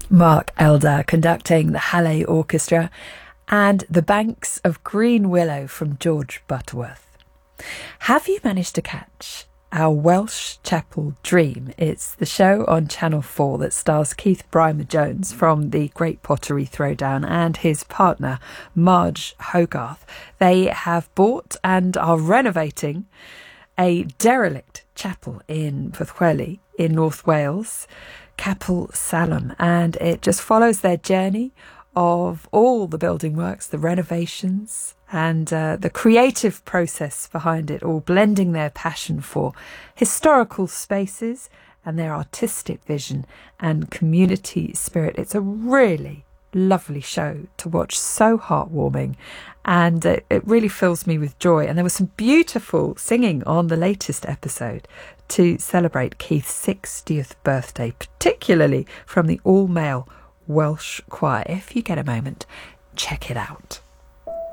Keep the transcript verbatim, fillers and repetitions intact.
Mark Elder conducting the Halle Orchestra, and The Banks of Green Willow from George Butterworth. Have you managed to catch our Welsh Chapel Dream? It's the show on Channel four that stars Keith Brymer-Jones from the Great Pottery Throwdown and his partner Marge Hogarth. They have bought and are renovating a derelict chapel in Pwllheli in North Wales, Capel Salem, and it just follows their journey of all the building works, the renovations, and uh, the creative process behind it all, blending their passion for historical spaces and their artistic vision and community spirit. It's a really lovely show to watch, so heartwarming, and it, it really fills me with joy. And there was some beautiful singing on the latest episode to celebrate Keith's sixtieth birthday, particularly from the all-male Welsh choir. If you get a moment, check it out.